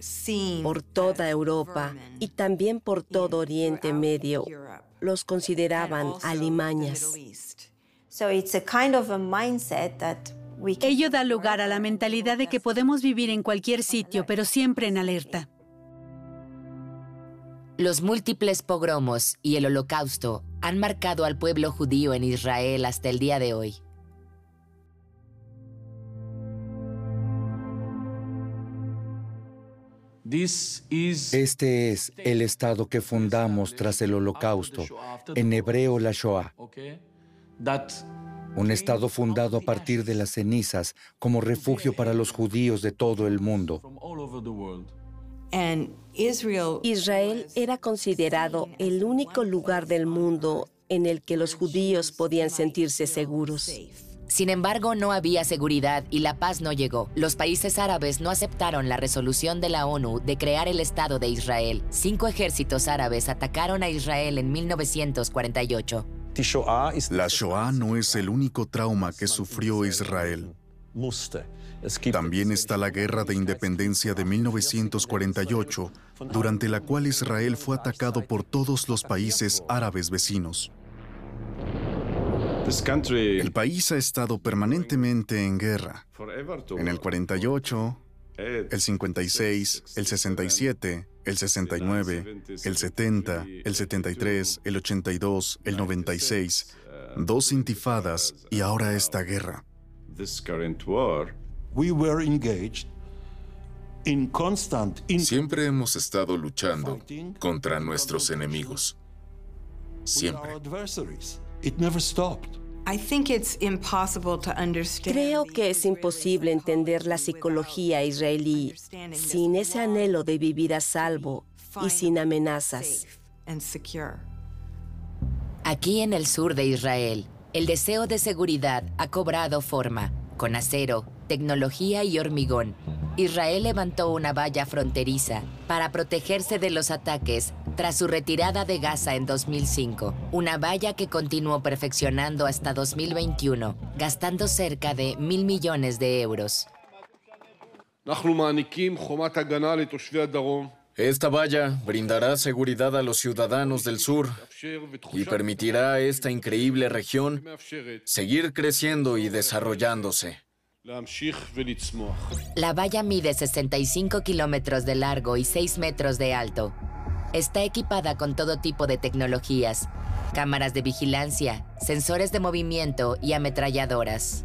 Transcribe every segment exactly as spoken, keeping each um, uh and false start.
por toda Europa y también por todo Oriente Medio. Los consideraban alimañas. Ello da lugar a la mentalidad de que podemos vivir en cualquier sitio, pero siempre en alerta. Los múltiples pogromos y el Holocausto han marcado al pueblo judío en Israel hasta el día de hoy. Este es el Estado que fundamos tras el Holocausto, en hebreo la Shoah. Un Estado fundado a partir de las cenizas como refugio para los judíos de todo el mundo. Israel era considerado el único lugar del mundo en el que los judíos podían sentirse seguros. Sin embargo, no había seguridad y la paz no llegó. Los países árabes no aceptaron la resolución de la ONU de crear el Estado de Israel. Cinco ejércitos árabes atacaron a Israel en mil novecientos cuarenta y ocho. La Shoah no es el único trauma que sufrió Israel. También está la Guerra de Independencia de mil novecientos cuarenta y ocho, durante la cual Israel fue atacado por todos los países árabes vecinos. El país ha estado permanentemente en guerra. En el cuarenta y ocho, el cincuenta y seis, el sesenta y siete, el sesenta y nueve, el setenta, el setenta y tres, el ochenta y dos, el noventa y seis, dos intifadas y ahora esta guerra. Siempre hemos estado luchando contra nuestros enemigos. Siempre. Creo que es imposible entender la psicología israelí sin ese anhelo de vivir a salvo y sin amenazas. Aquí en el sur de Israel, el deseo de seguridad ha cobrado forma. Con acero, tecnología y hormigón, Israel levantó una valla fronteriza para protegerse de los ataques tras su retirada de Gaza en dos mil cinco. Una valla que continuó perfeccionando hasta dos mil veintiuno, gastando cerca de mil millones de euros. Esta valla brindará seguridad a los ciudadanos del sur y permitirá a esta increíble región seguir creciendo y desarrollándose. La valla mide sesenta y cinco kilómetros de largo y seis metros de alto. Está equipada con todo tipo de tecnologías, cámaras de vigilancia, sensores de movimiento y ametralladoras.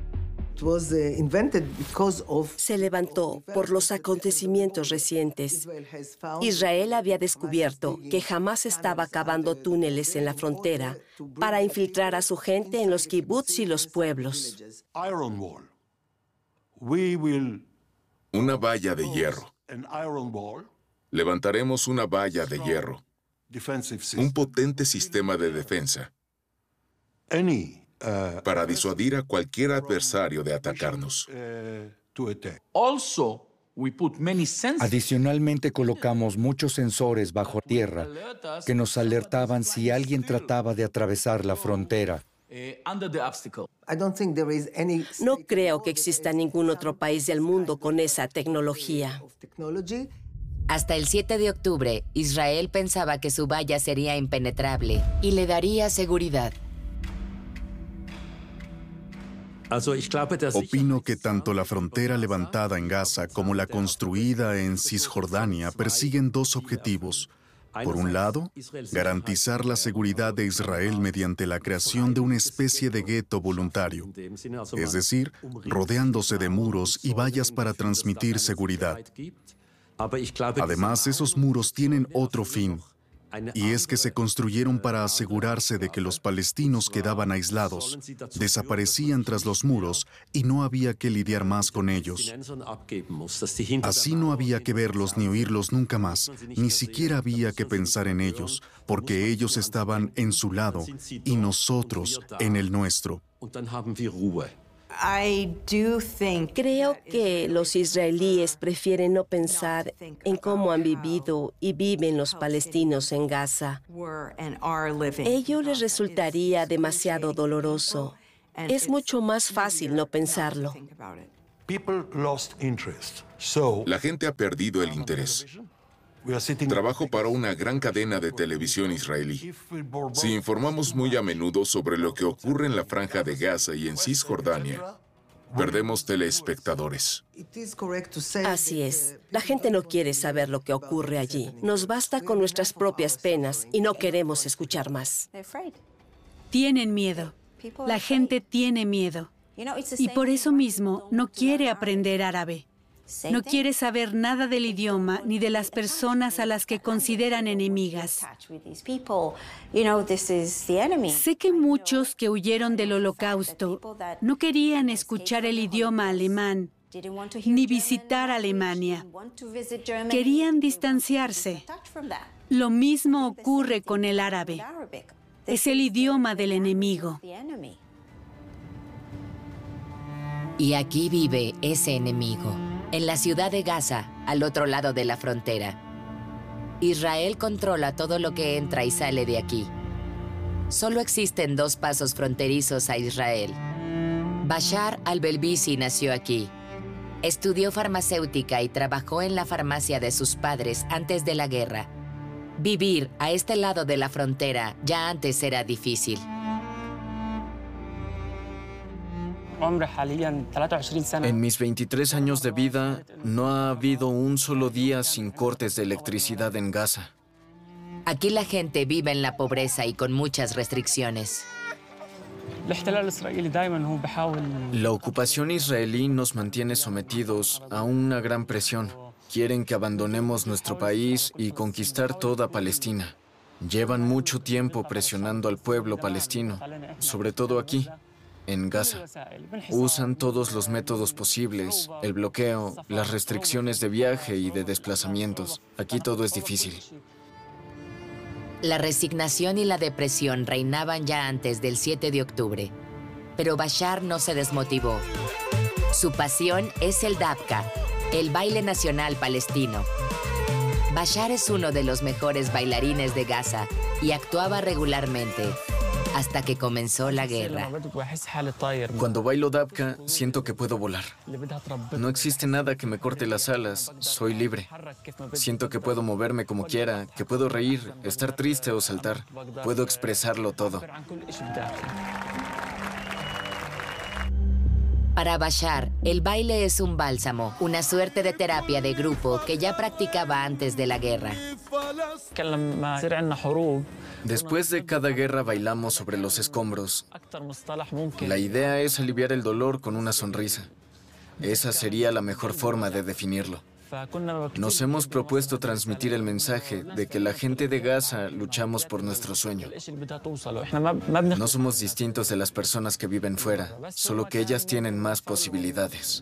Se levantó por los acontecimientos recientes. Israel había descubierto que jamás estaba cavando túneles en la frontera para infiltrar a su gente en los kibutz y los pueblos. Una valla de hierro. Levantaremos una valla de hierro. Un potente sistema de defensa para disuadir a cualquier adversario de atacarnos. Adicionalmente, colocamos muchos sensores bajo tierra que nos alertaban si alguien trataba de atravesar la frontera. No creo que exista ningún otro país del mundo con esa tecnología. Hasta el siete de octubre, Israel pensaba que su valla sería impenetrable y le daría seguridad. Opino que tanto la frontera levantada en Gaza como la construida en Cisjordania persiguen dos objetivos. Por un lado, garantizar la seguridad de Israel mediante la creación de una especie de gueto voluntario, es decir, rodeándose de muros y vallas para transmitir seguridad. Además, esos muros tienen otro fin, y es que se construyeron para asegurarse de que los palestinos quedaban aislados, desaparecían tras los muros y no había que lidiar más con ellos. Así no había que verlos ni oírlos nunca más, ni siquiera había que pensar en ellos, porque ellos estaban en su lado y nosotros en el nuestro. Creo que los israelíes prefieren no pensar en cómo han vivido y viven los palestinos en Gaza. Ello les resultaría demasiado doloroso. Es mucho más fácil no pensarlo. La gente ha perdido el interés. Trabajo para una gran cadena de televisión israelí. Si informamos muy a menudo sobre lo que ocurre en la Franja de Gaza y en Cisjordania, perdemos telespectadores. Así es. La gente no quiere saber lo que ocurre allí. Nos basta con nuestras propias penas y no queremos escuchar más. Tienen miedo. La gente tiene miedo. Y por eso mismo no quiere aprender árabe. No quiere saber nada del idioma ni de las personas a las que consideran enemigas. Sé que muchos que huyeron del Holocausto no querían escuchar el idioma alemán ni visitar Alemania. Querían distanciarse. Lo mismo ocurre con el árabe. Es el idioma del enemigo. Y aquí vive ese enemigo, en la ciudad de Gaza, al otro lado de la frontera. Israel controla todo lo que entra y sale de aquí. Solo existen dos pasos fronterizos a Israel. Bashar al-Belbisi nació aquí. Estudió farmacéutica y trabajó en la farmacia de sus padres antes de la guerra. Vivir a este lado de la frontera ya antes era difícil. En mis veintitrés años de vida, no ha habido un solo día sin cortes de electricidad en Gaza. Aquí la gente vive en la pobreza y con muchas restricciones. La ocupación israelí nos mantiene sometidos a una gran presión. Quieren que abandonemos nuestro país y conquistar toda Palestina. Llevan mucho tiempo presionando al pueblo palestino, sobre todo aquí, en Gaza. Usan todos los métodos posibles, el bloqueo, las restricciones de viaje y de desplazamientos. Aquí todo es difícil. La resignación y la depresión reinaban ya antes del siete de octubre, pero Bashar no se desmotivó. Su pasión es el dabka, el baile nacional palestino. Bashar es uno de los mejores bailarines de Gaza y actuaba regularmente, hasta que comenzó la guerra. Cuando bailo dabka, siento que puedo volar. No existe nada que me corte las alas, soy libre. Siento que puedo moverme como quiera, que puedo reír, estar triste o saltar. Puedo expresarlo todo. Para Bashar, el baile es un bálsamo, una suerte de terapia de grupo que ya practicaba antes de la guerra. Después de cada guerra bailamos sobre los escombros. La idea es aliviar el dolor con una sonrisa. Esa sería la mejor forma de definirlo. Nos hemos propuesto transmitir el mensaje de que la gente de Gaza luchamos por nuestro sueño. No somos distintos de las personas que viven fuera, solo que ellas tienen más posibilidades.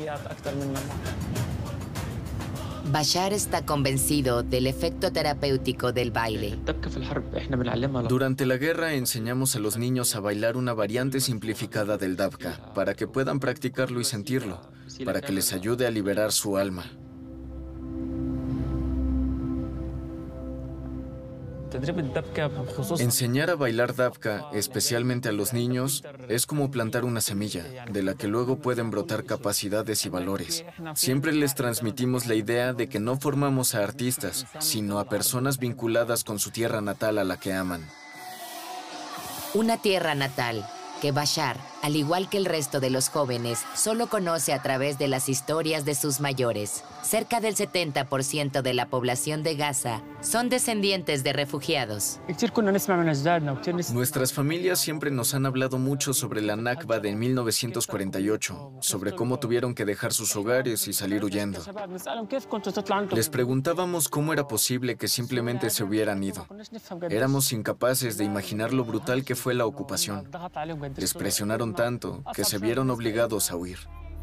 Bashar está convencido del efecto terapéutico del baile. Durante la guerra enseñamos a los niños a bailar una variante simplificada del dabka, para que puedan practicarlo y sentirlo, para que les ayude a liberar su alma. Enseñar a bailar dabka, especialmente a los niños, es como plantar una semilla, de la que luego pueden brotar capacidades y valores. Siempre les transmitimos la idea de que no formamos a artistas, sino a personas vinculadas con su tierra natal a la que aman. Una tierra natal que Bashar, al igual que el resto de los jóvenes, solo conoce a través de las historias de sus mayores. Cerca del setenta por ciento de la población de Gaza son descendientes de refugiados. Nuestras familias siempre nos han hablado mucho sobre la Nakba de mil novecientos cuarenta y ocho, sobre cómo tuvieron que dejar sus hogares y salir huyendo. Les preguntábamos cómo era posible que simplemente se hubieran ido. Éramos incapaces de imaginar lo brutal que fue la ocupación. Les presionaron tanto que se vieron obligados a huir.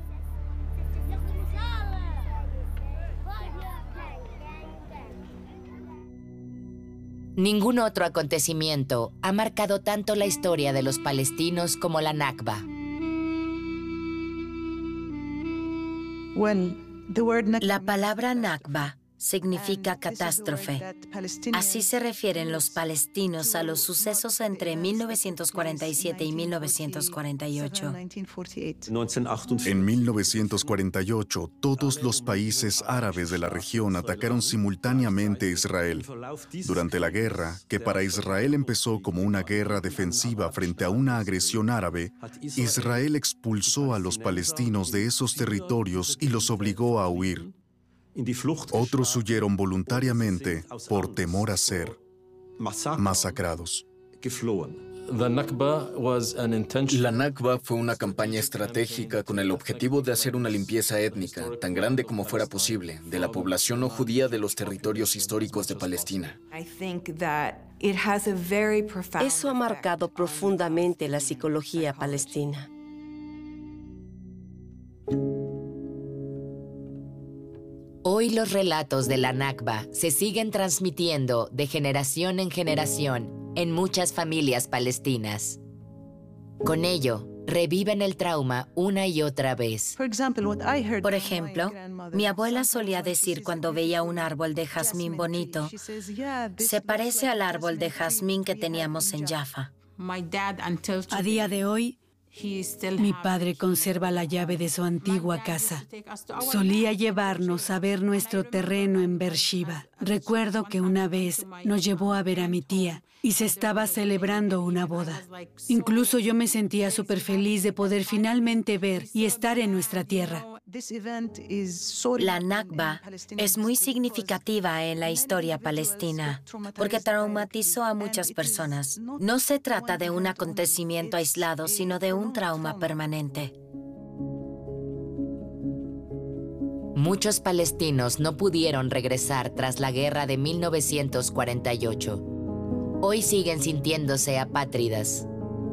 Ningún otro acontecimiento ha marcado tanto la historia de los palestinos como la Nakba. La palabra Nakba significa catástrofe. Así se refieren los palestinos a los sucesos entre mil novecientos cuarenta y siete y mil novecientos cuarenta y ocho. En mil novecientos cuarenta y ocho, todos los países árabes de la región atacaron simultáneamente a Israel. Durante la guerra, que para Israel empezó como una guerra defensiva frente a una agresión árabe, Israel expulsó a los palestinos de esos territorios y los obligó a huir. Otros huyeron voluntariamente por temor a ser masacrados. La Nakba fue una campaña estratégica con el objetivo de hacer una limpieza étnica, tan grande como fuera posible, de la población no judía de los territorios históricos de Palestina. Eso ha marcado profundamente la psicología palestina. Hoy los relatos de la Nakba se siguen transmitiendo de generación en generación en muchas familias palestinas. Con ello, reviven el trauma una y otra vez. Por ejemplo, mi abuela solía decir cuando veía un árbol de jazmín bonito, se parece al árbol de jazmín que teníamos en Jaffa. A día de hoy, mi padre conserva la llave de su antigua casa. Solía llevarnos a ver nuestro terreno en Beersheba. Recuerdo que una vez nos llevó a ver a mi tía y se estaba celebrando una boda. Incluso yo me sentía súper feliz de poder finalmente ver y estar en nuestra tierra. La Nakba es muy significativa en la historia palestina porque traumatizó a muchas personas. No se trata de un acontecimiento aislado, sino de un trauma permanente. Muchos palestinos no pudieron regresar tras la guerra de mil novecientos cuarenta y ocho. Hoy siguen sintiéndose apátridas.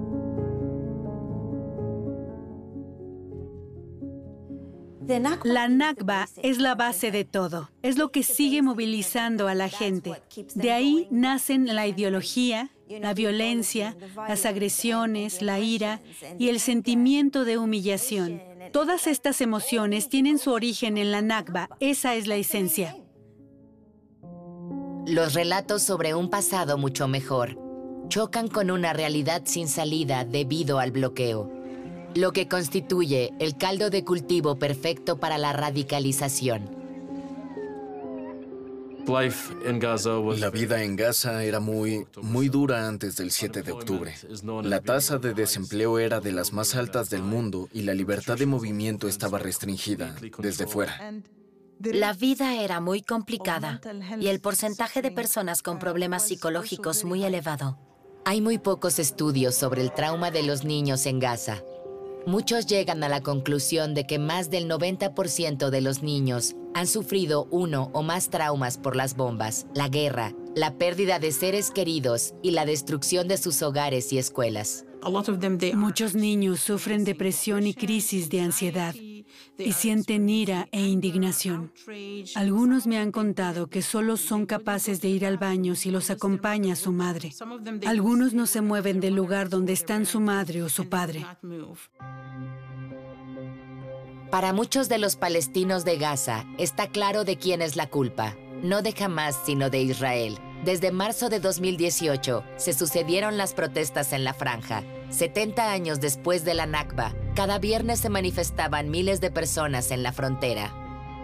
La Nakba es la base de todo. Es lo que sigue movilizando a la gente. De ahí nacen la ideología, la violencia, las agresiones, la ira y el sentimiento de humillación. Todas estas emociones tienen su origen en la Nakba. Esa es la esencia. Los relatos sobre un pasado mucho mejor chocan con una realidad sin salida debido al bloqueo, lo que constituye el caldo de cultivo perfecto para la radicalización. La vida en Gaza era muy, muy dura antes del siete de octubre. La tasa de desempleo era de las más altas del mundo y la libertad de movimiento estaba restringida desde fuera. La vida era muy complicada y el porcentaje de personas con problemas psicológicos muy elevado. Hay muy pocos estudios sobre el trauma de los niños en Gaza. Muchos llegan a la conclusión de que más del noventa por ciento de los niños han sufrido uno o más traumas por las bombas, la guerra, la pérdida de seres queridos y la destrucción de sus hogares y escuelas. Muchos niños sufren depresión y crisis de ansiedad y sienten ira e indignación. Algunos me han contado que solo son capaces de ir al baño si los acompaña su madre. Algunos no se mueven del lugar donde están su madre o su padre. Para muchos de los palestinos de Gaza, está claro de quién es la culpa. No de Hamás, sino de Israel. Desde marzo de dos mil dieciocho, se sucedieron las protestas en la franja. setenta años después de la Nakba, cada viernes se manifestaban miles de personas en la frontera.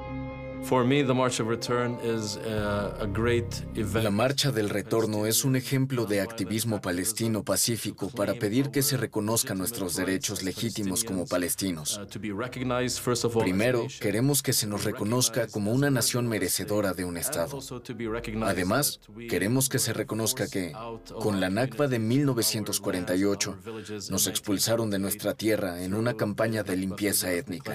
La Marcha del Retorno es un ejemplo de activismo palestino pacífico para pedir que se reconozcan nuestros derechos legítimos como palestinos. Primero, queremos que se nos reconozca como una nación merecedora de un Estado. Además, queremos que se reconozca que, con la Nakba de mil novecientos cuarenta y ocho, nos expulsaron de nuestra tierra en una campaña de limpieza étnica.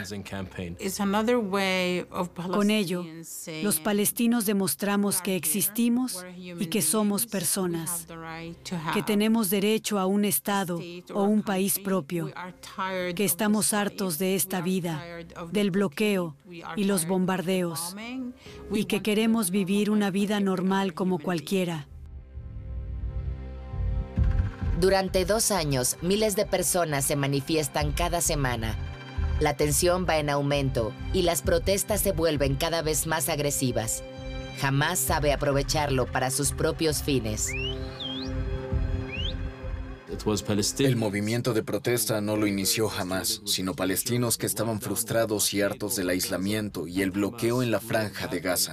Con ello, los palestinos demostramos que existimos y que somos personas, que tenemos derecho a un Estado o un país propio, que estamos hartos de esta vida, del bloqueo y los bombardeos, y que queremos vivir una vida normal como cualquiera. Durante dos años, miles de personas se manifiestan cada semana. La tensión va en aumento y las protestas se vuelven cada vez más agresivas. Hamás sabe aprovecharlo para sus propios fines. El movimiento de protesta no lo inició Hamás, sino palestinos que estaban frustrados y hartos del aislamiento y el bloqueo en la Franja de Gaza.